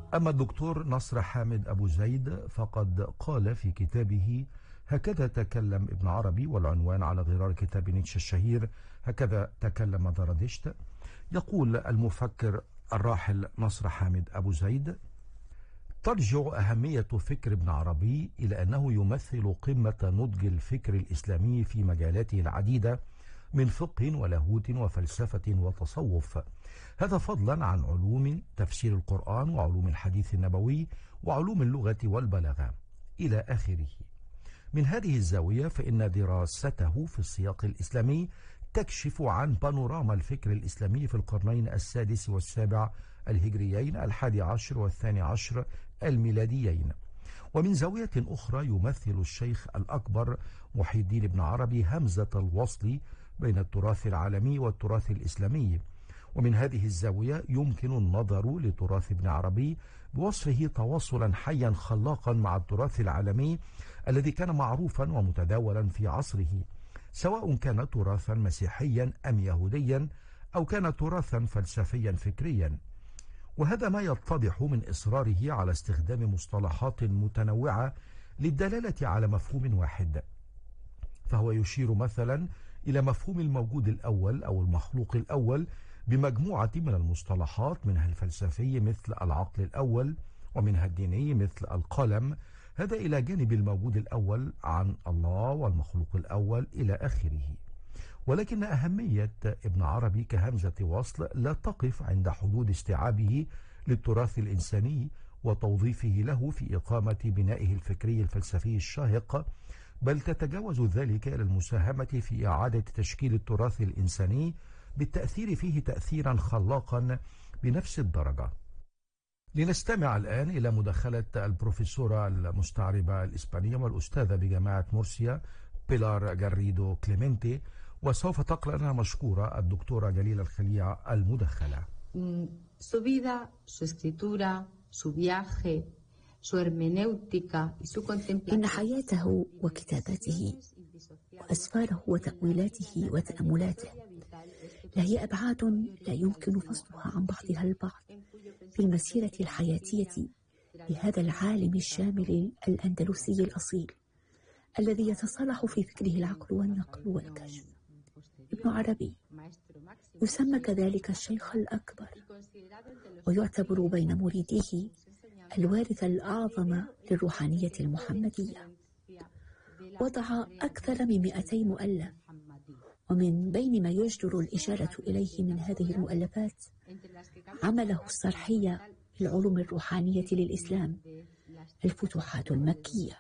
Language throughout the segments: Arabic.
أما الدكتور نصر حامد أبو زيد فقد قال في كتابه هكذا تكلم ابن عربي، والعنوان على غرار كتاب نيتشه الشهير هكذا تكلم زرادشت. يقول المفكر الراحل نصر حامد أبو زيد: ترجع أهمية فكر ابن عربي إلى أنه يمثل قمة نضج الفكر الإسلامي في مجالاته العديدة من فقه ولاهوت وفلسفة وتصوف، هذا فضلا عن علوم تفسير القرآن وعلوم الحديث النبوي وعلوم اللغة والبلاغة إلى آخره. من هذه الزاوية فإن دراسته في السياق الإسلامي تكشف عن بانوراما الفكر الإسلامي في القرنين السادس والسابع الهجريين، 11 و12 الميلاديين. ومن زاوية أخرى يمثل الشيخ الأكبر محي الدين ابن عربي همزة الوصل بين التراث العالمي والتراث الإسلامي. ومن هذه الزاوية يمكن النظر لتراث ابن عربي بوصفه تواصلا حيا خلاقا مع التراث العالمي الذي كان معروفا ومتداولا في عصره، سواء كان تراثا مسيحيا أم يهوديا أو كان تراثا فلسفيا فكريا. وهذا ما يتضح من إصراره على استخدام مصطلحات متنوعة للدلالة على مفهوم واحد، فهو يشير مثلا إلى مفهوم الموجود الأول أو المخلوق الأول بمجموعة من المصطلحات، منها الفلسفي مثل العقل الأول، ومنها الديني مثل القلم، هذا إلى جانب الموجود الأول عن الله والمخلوق الأول إلى آخره. ولكن أهمية ابن عربي كهمزة وصل لا تقف عند حدود استيعابه للتراث الإنساني وتوظيفه له في إقامة بنائه الفكري الفلسفي الشاهق، بل تتجاوز ذلك إلى المساهمة في إعادة تشكيل التراث الإنساني بالتأثير فيه تأثيرا خلاقا بنفس الدرجة. لنستمع الآن إلى مداخلة البروفيسورة المستعربة الإسبانية والأستاذة بجامعة مورسيا بيلار جاريدو كليمنتي، وسوف تقرأ لنا مشكورة الدكتورة جليلة الخليع المداخلة. Su vida, su escritura, su viaje, su hermenéutica y su contemplación. إن حياته وكتاباته وأسفاره وتأويلاته وتأملاته لهي أبعاد لا يمكن فصلها عن بعضها البعض في المسيرة الحياتية لهذا العالم الشامل الأندلسي الأصيل الذي يتصالح في فكره العقل والنقل والكشف. ابن عربي يسمى كذلك الشيخ الأكبر، ويعتبر بين مريديه الوارث الأعظم للروحانية المحمدية. وضع أكثر من 200 مؤلف، ومن بين ما يجدر الإشارة إليه من هذه المؤلفات عمله الصرحي في العلوم الروحانية للإسلام، الفتوحات المكية.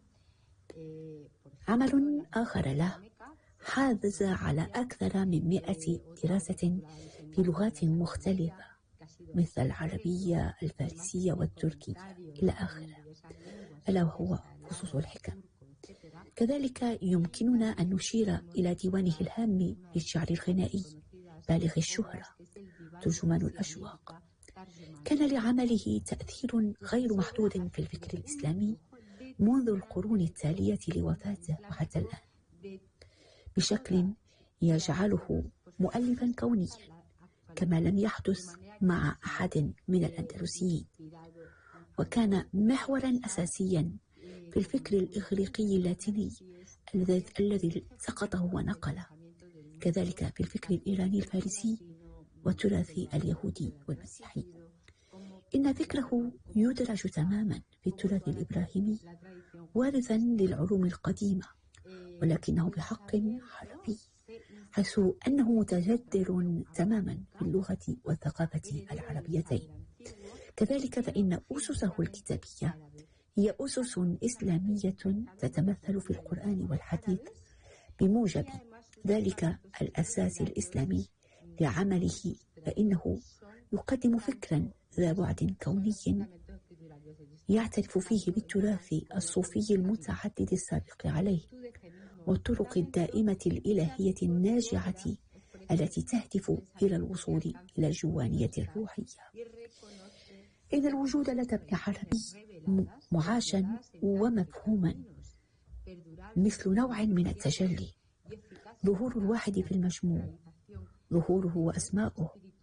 عمل آخر له حاز على أكثر من 100 دراسة في لغات مختلفة مثل العربية، الفارسية والتركية إلى آخره، ألا وهو فصوص الحكم. كذلك يمكننا أن نشير إلى ديوانه الهام للشعر الغنائي بالغ الشهرة ترجمان الأشواق. كان لعمله تأثير غير محدود في الفكر الإسلامي منذ القرون التالية لوفاته وحتى الآن، بشكل يجعله مؤلفا كونيا كما لم يحدث مع أحد من الأندلسيين، وكان محورا أساسيا في الفكر الإغريقي اللاتيني الذي سقطه ونقله، كذلك في الفكر الإيراني الفارسي والتراث اليهودي والمسيحي. إن فكره يدرج تماما في التراث الإبراهيمي وارثا للعلوم القديمة، ولكنه بحق عربي، حيث أنه متجذر تماما في اللغة والثقافة العربيتين. كذلك فإن أسسه الكتابية هي أسس إسلامية تتمثل في القرآن والحديث بموجب ذلك الأساس الإسلامي لعمله، فإنه يقدم فكرا ذا بعد كوني يعترف فيه بالتراث الصوفي المتعدد السابق عليه والطرق الدائمة الإلهية الناجعة التي تهدف إلى الوصول إلى الجوانية الروحية. إن الوجود لدى ابن عربي معاشا ومفهوما مثل نوع من التجلي، ظهور الواحد في المجموع، ظهوره وأسماؤه،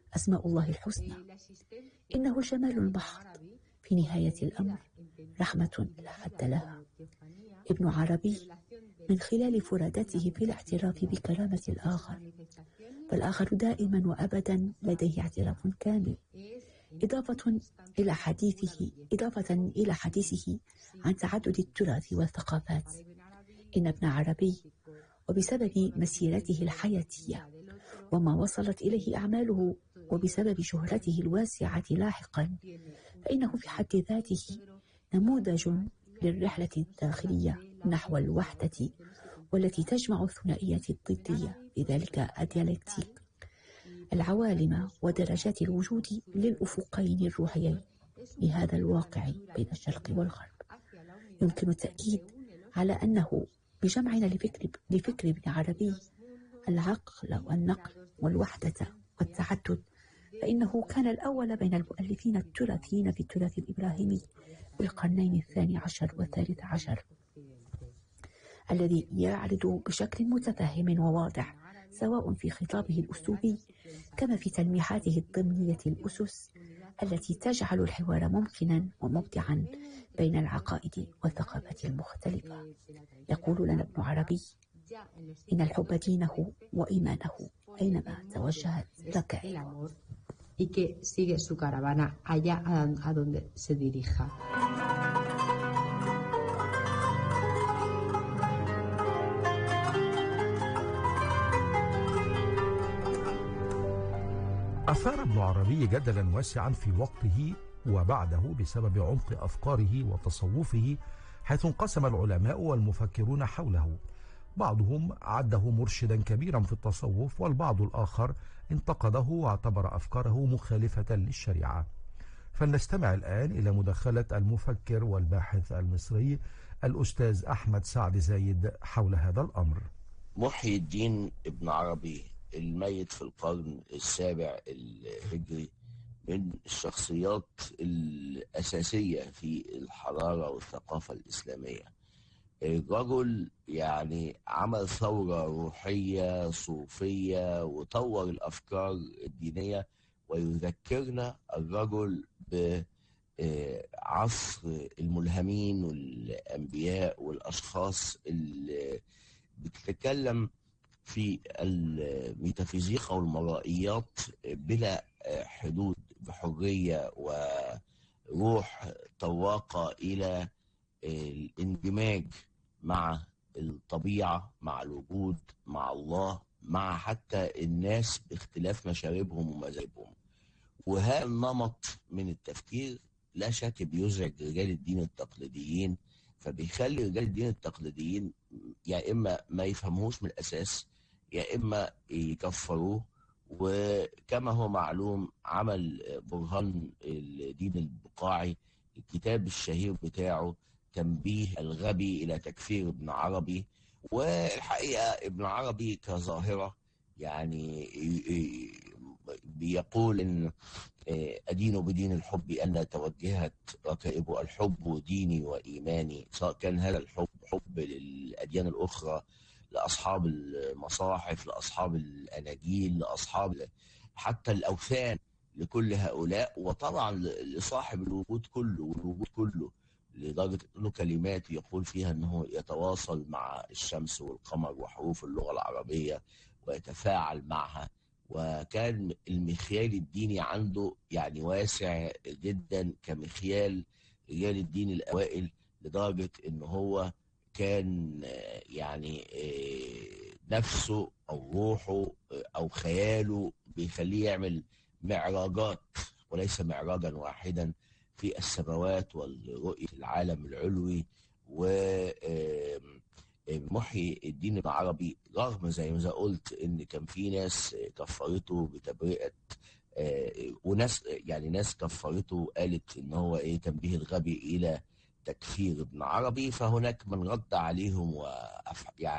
أسماء الله الحسنى. إنه جمال المحض في نهاية الأمر، رحمة لا حد لها. ابن عربي من خلال فرادته في الاعتراف بكرامة الآخر، فالآخر دائما وأبدا لديه اعتراف كامل، إضافة إلى حديثه عن تعدد التراث والثقافات. إن ابن عربي وبسبب مسيرته الحياتية وما وصلت إليه أعماله وبسبب شهرته الواسعة لاحقا، فإنه في حد ذاته نموذج للرحلة الداخلية نحو الوحدة والتي تجمع الثنائية الضدية، لذلك الديالكتيك، العوالم ودرجات الوجود للأفقين الروحيين لهذا الواقع بين الشرق والغرب. يمكن التأكيد على أنه بجمعنا لفكر ابن عربي العقل والنقل والوحدة والتعدد، فإنه كان الأول بين المؤلفين التراثيين في التراث الإبراهيمي في القرنين الثاني عشر والثالث عشر، الذي يعرض بشكل متفهم وواضح سواء في خطابه الأسلوبي كما في تلميحاته الضمنية الأسس التي تجعل الحوار ممكنا ومبدعا بين العقائد والثقافات المختلفة. يقول لنا ابن عربي: إن الحب دينه وإيمانه أينما توجهت ركائبه. Y que sigue su caravana allá a donde se dirija. أثار ابن عربي جدلا واسعا في وقته وبعده بسبب عمق أفكاره وتصوفه، حيث انقسم العلماء والمفكرون حوله. بعضهم عده مرشدا كبيرا في التصوف، والبعض الآخر انتقده واعتبر أفكاره مخالفة للشريعة. فلنستمع الآن إلى مداخلة المفكر والباحث المصري الأستاذ أحمد سعد زايد حول هذا الأمر. محي الدين ابن عربي الميت في القرن السابع الهجري من الشخصيات الأساسية في الحضارة والثقافة الإسلامية. الرجل يعني عمل ثورة روحية صوفية وطور الأفكار الدينية، ويذكرنا الرجل بعصر الملهمين والأنبياء والأشخاص اللي بتتكلم في الميتافيزيقا والمرائيات بلا حدود، بحرية وروح طواقة إلى الاندماج مع الطبيعة، مع الوجود، مع الله، مع حتى الناس باختلاف مشاربهم ومذاهبهم. وهذا النمط من التفكير لا شك بيزعج رجال الدين التقليديين، فبيخلي رجال الدين التقليديين يا إما ما يفهموش من الأساس يا إما يكفروه. وكما هو معلوم عمل برهان الدين البقاعي الكتاب الشهير بتاعه تنبيه الغبي إلى تكفير ابن عربي. والحقيقة ابن عربي كظاهرة يعني بيقول إن أدين بدين الحب أن توجهت ركائب الحب ديني وإيماني، سواء كان هذا الحب حب للأديان الأخرى، لأصحاب المصاحف، لأصحاب الأناجيل، لأصحاب حتى الأوثان، لكل هؤلاء، وطبعا لصاحب الوجود كله والوجود كله، لدرجة أنه كلمات يقول فيها أنه يتواصل مع الشمس والقمر وحروف اللغة العربية ويتفاعل معها. وكان المخيال الديني عنده يعني واسع جدا كمخيال رجال الدين الأوائل، لدرجة أنه هو كان يعني نفسه أو روحه أو خياله بيخليه يعمل معراجات وليس معراجا واحدا في السماوات والرؤية العالم العلوي. ومحي الدين ابن عربي رغم زي ما قلت ان كان في ناس كفرته بتبرئة وناس يعني ناس كفرته قالت ان هو تنبيه الغبي الى تكفير ابن عربي، فهناك من رد عليهم يعني